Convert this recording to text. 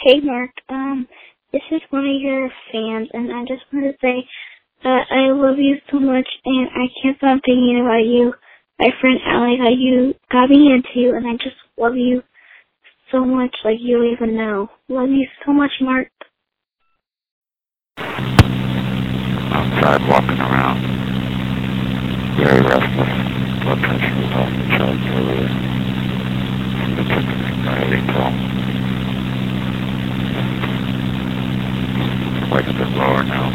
Hey Mark, this is one of your fans, and I just want to say that I love you so much, and I can't stop thinking about you, my friend Allie, that you got me into, and I just love you so much, like you don't even know. Love you so much, Mark. Outside walking around, very restless, blood pressure was off the charts earlier. So they took an anxiety pill. Quite a bit lower now.